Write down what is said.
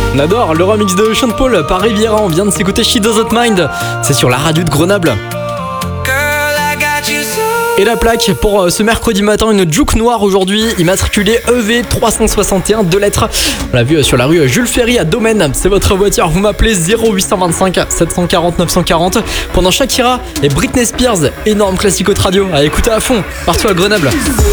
On adore le remix de Sean Paul par Riviera. On vient de s'écouter She Doesn't Mind. C'est sur la radio de Grenoble. Et la plaque pour ce mercredi matin, une Juke noire aujourd'hui, immatriculée EV 361, 2 lettres. On l'a vu sur la rue Jules Ferry à Domaine. C'est votre voiture, vous m'appelez 0825 740 940. Pendant Shakira et Britney Spears, énorme classique radio à écouter à fond partout à Grenoble.